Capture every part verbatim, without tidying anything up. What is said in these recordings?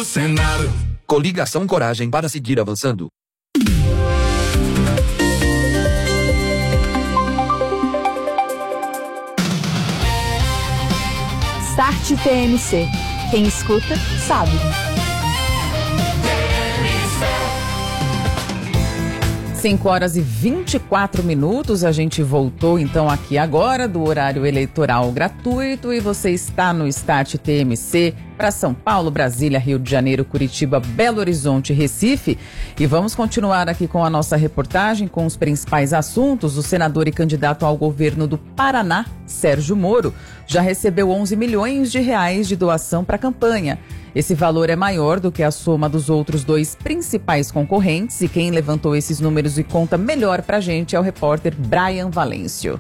do Senado. Coligação Coragem para seguir avançando. Start T M C. Quem escuta, sabe. cinco horas e vinte e quatro minutos, a gente voltou então aqui agora do horário eleitoral gratuito e você está no Start T M C para São Paulo, Brasília, Rio de Janeiro, Curitiba, Belo Horizonte, Recife. E vamos continuar aqui com a nossa reportagem com os principais assuntos. O senador e candidato ao governo do Paraná, Sérgio Moro, já recebeu onze milhões de reais de doação para a campanha. Esse valor é maior do que a soma dos outros dois principais concorrentes e quem levantou esses números e conta melhor pra gente é o repórter Brian Valêncio.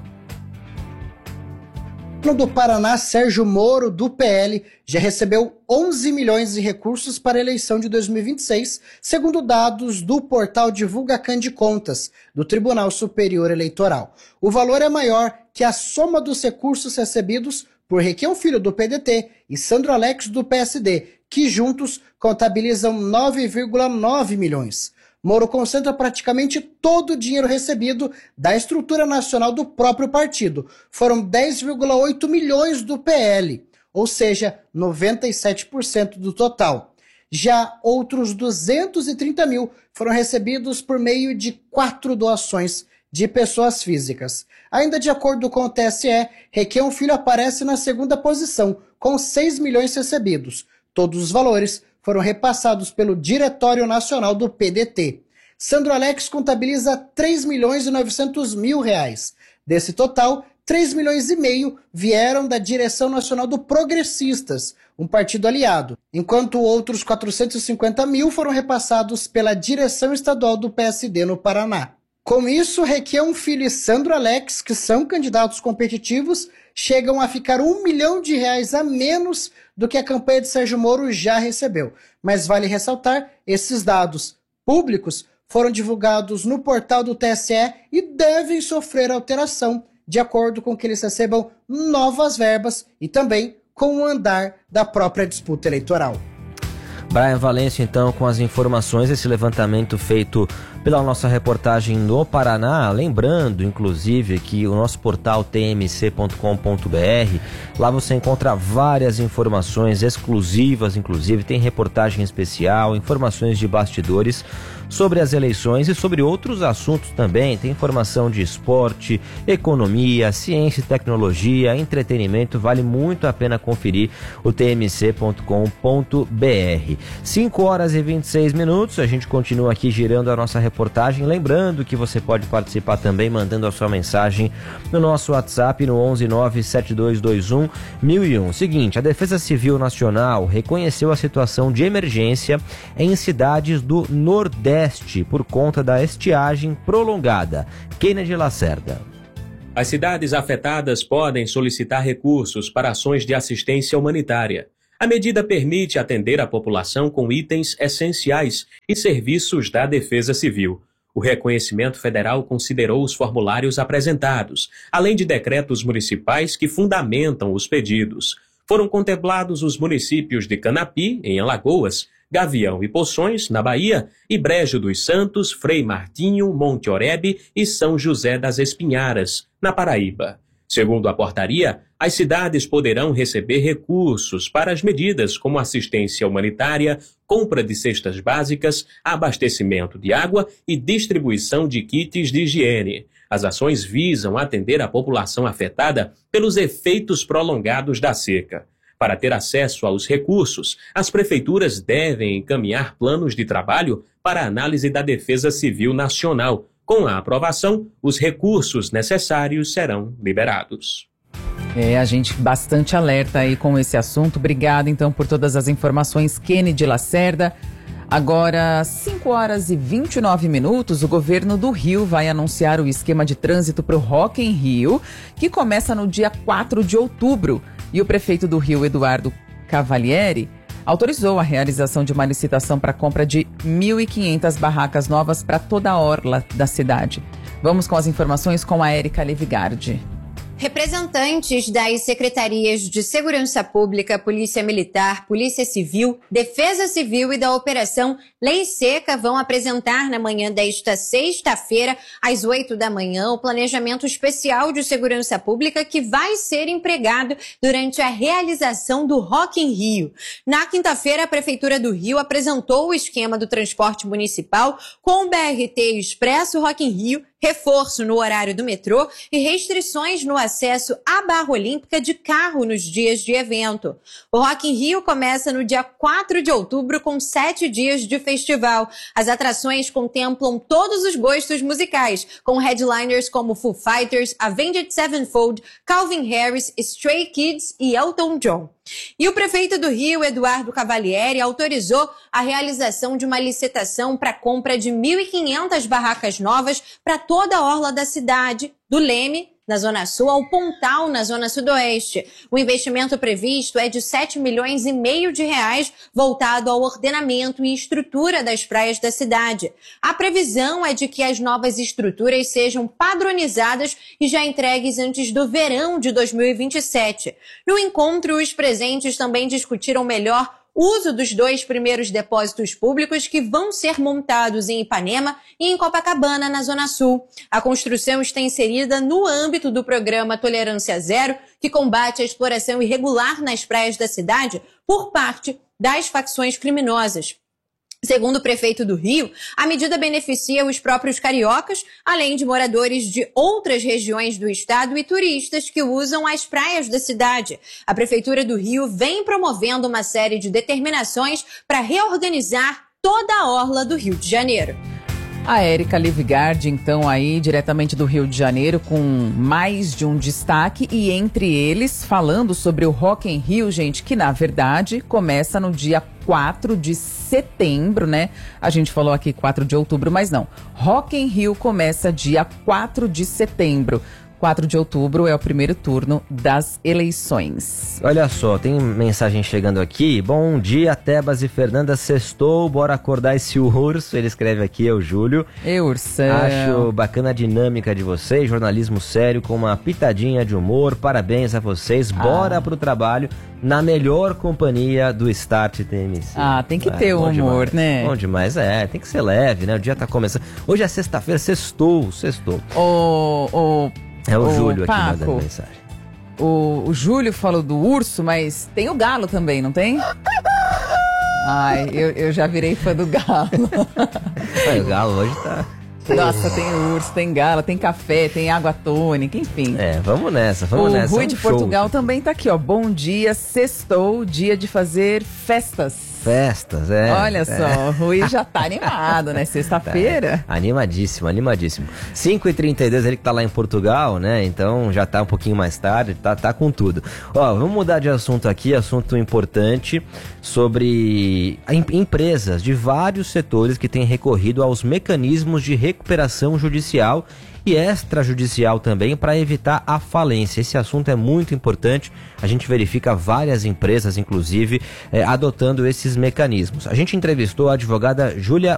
No do Paraná, Sérgio Moro, do P L, já recebeu onze milhões de recursos para a eleição de dois mil e vinte e seis, segundo dados do portal Divulgacan de Contas, do Tribunal Superior Eleitoral. O valor é maior que a soma dos recursos recebidos por Requião Filho, do P D T, e Sandro Alex, do P S D, que juntos contabilizam nove vírgula nove milhões. Moro concentra praticamente todo o dinheiro recebido da estrutura nacional do próprio partido. Foram dez vírgula oito milhões do P L, ou seja, noventa e sete por cento do total. Já outros duzentos e trinta mil foram recebidos por meio de quatro doações de pessoas físicas. Ainda de acordo com o T S E, Requião Filho aparece na segunda posição, com seis milhões recebidos. Todos os valores foram repassados pelo Diretório Nacional do P D T. Sandro Alex contabiliza três milhões e novecentos mil reais. Desse total, três milhões e meio vieram da Direção Nacional do Progressistas, um partido aliado, enquanto outros quatrocentos e cinquenta mil foram repassados pela Direção Estadual do P S D no Paraná. Com isso, Requião Filho e Sandro Alex, que são candidatos competitivos, chegam a ficar um milhão de reais a menos do que a campanha de Sérgio Moro já recebeu. Mas vale ressaltar, esses dados públicos foram divulgados no portal do T S E e devem sofrer alteração de acordo com que eles recebam novas verbas e também com o andar da própria disputa eleitoral. Brian Valêncio, então, com as informações, esse levantamento feito pela nossa reportagem no Paraná. Lembrando, inclusive, que o nosso portal t m c ponto com ponto b r, lá você encontra várias informações exclusivas, inclusive tem reportagem especial, informações de bastidores sobre as eleições e sobre outros assuntos também. Tem informação de esporte, economia, ciência e tecnologia, entretenimento. Vale muito a pena conferir o t m c ponto com ponto b r. cinco horas e vinte e seis minutos, a gente continua aqui girando a nossa reportagem. Lembrando que você pode participar também mandando a sua mensagem no nosso WhatsApp no onze nove sete dois dois um mil e um. Seguinte, a Defesa Civil Nacional reconheceu a situação de emergência em cidades do Nordeste por conta da estiagem prolongada. Kennedy Lacerda. As cidades afetadas podem solicitar recursos para ações de assistência humanitária. A medida permite atender a população com itens essenciais e serviços da Defesa Civil. O reconhecimento federal considerou os formulários apresentados, além de decretos municipais que fundamentam os pedidos. Foram contemplados os municípios de Canapi, em Alagoas, Gavião e Poções, na Bahia, e Brejo dos Santos, Frei Martinho, Monte Oreb e São José das Espinharas, na Paraíba. Segundo a portaria, as cidades poderão receber recursos para as medidas como assistência humanitária, compra de cestas básicas, abastecimento de água e distribuição de kits de higiene. As ações visam atender a população afetada pelos efeitos prolongados da seca. Para ter acesso aos recursos, as prefeituras devem encaminhar planos de trabalho para análise da Defesa Civil Nacional. Com a aprovação, os recursos necessários serão liberados. É, a gente bastante alerta aí com esse assunto. Obrigada, então, por todas as informações, Kennedy Lacerda. Agora, cinco horas e vinte e nove minutos, o governo do Rio vai anunciar o esquema de trânsito para o Rock in Rio, que começa no dia quatro de outubro. E o prefeito do Rio, Eduardo Cavalieri, autorizou a realização de uma licitação para a compra de mil e quinhentas barracas novas para toda a orla da cidade. Vamos com as informações com a Érica Levigardi. Representantes das secretarias de Segurança Pública, Polícia Militar, Polícia Civil, Defesa Civil e da Operação Lei Seca vão apresentar na manhã desta sexta-feira, às oito da manhã, o planejamento especial de segurança pública que vai ser empregado durante a realização do Rock in Rio. Na quinta-feira, a Prefeitura do Rio apresentou o esquema do transporte municipal com o B R T Expresso Rock in Rio, reforço no horário do metrô e restrições no acesso à Barra Olímpica de carro nos dias de evento. O Rock in Rio começa no dia quatro de outubro com sete dias de festival. As atrações contemplam todos os gostos musicais, com headliners como Foo Fighters, Avenged Sevenfold, Calvin Harris, Stray Kids e Elton John. E o prefeito do Rio, Eduardo Cavalieri, autorizou a realização de uma licitação para a compra de mil e quinhentas barracas novas para toda a orla da cidade, do Leme, na Zona Sul, ao Pontal, na Zona Sudoeste. O investimento previsto é de sete milhões e meio de reais, voltado ao ordenamento e estrutura das praias da cidade. A previsão é de que as novas estruturas sejam padronizadas e já entregues antes do verão de dois mil e vinte e sete. No encontro, os presentes também discutiram melhor uso dos dois primeiros depósitos públicos que vão ser montados em Ipanema e em Copacabana, na Zona Sul. A construção está inserida no âmbito do programa Tolerância Zero, que combate a exploração irregular nas praias da cidade por parte das facções criminosas. Segundo o prefeito do Rio, a medida beneficia os próprios cariocas, além de moradores de outras regiões do estado e turistas que usam as praias da cidade. A Prefeitura do Rio vem promovendo uma série de determinações para reorganizar toda a orla do Rio de Janeiro. A Érica Livgard, então, aí, diretamente do Rio de Janeiro, com mais de um destaque, e entre eles, falando sobre o Rock in Rio, gente, que na verdade começa no dia quatro de setembro, né? A gente falou aqui quatro de outubro, mas não. Rock in Rio começa dia quatro de setembro. quatro de outubro é o primeiro turno das eleições. Olha só, tem mensagem chegando aqui. Bom dia, Tebas e Fernanda. Sextou, bora acordar esse urso. Ele escreve aqui, é o Júlio. E ursão. Acho bacana a dinâmica de vocês, jornalismo sério com uma pitadinha de humor. Parabéns a vocês. Bora ah. pro trabalho na melhor companhia do Start T M C. Ah, tem que ah, ter o humor, demais. né? Bom demais, é. Tem que ser leve, né? O dia tá começando. Hoje é sexta-feira, sextou, sextou. Ô, ô... É o, o Júlio Paco, aqui mandando mensagem. O, o Júlio falou do urso, mas tem o galo também, não tem? Ai, eu, eu já virei fã do galo. Ai, o galo hoje tá... Nossa, tem urso, tem galo, tem café, tem água tônica, enfim. É, vamos nessa, vamos o nessa. O Rui é um de show. Portugal também tá aqui, ó. Bom dia, sextou, dia de fazer festas. Festas, é. Olha é. só, o Rui já tá animado, né? Sexta-feira. Tá, animadíssimo, animadíssimo. cinco e trinta e dois, ele que tá lá em Portugal, né? Então já tá um pouquinho mais tarde, tá, tá com tudo. Ó, vamos mudar de assunto aqui, assunto importante sobre empresas de vários setores que têm recorrido aos mecanismos de recuperação judicial e extrajudicial também para evitar a falência. Esse assunto é muito importante. A gente verifica várias empresas, inclusive, eh, adotando esses mecanismos. A gente entrevistou a advogada Júlia